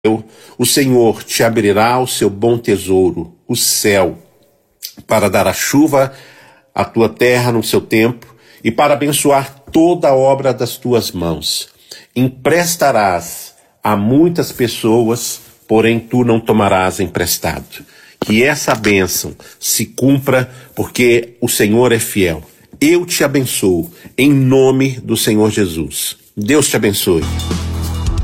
o Senhor te abrirá o seu bom tesouro, o céu, para dar a chuva à tua terra no seu tempo e para abençoar toda a obra das tuas mãos. Emprestarás a muitas pessoas, porém tu não tomarás emprestado. Que essa bênção se cumpra, porque o Senhor é fiel. Eu te abençoo, em nome do Senhor Jesus. Deus te abençoe.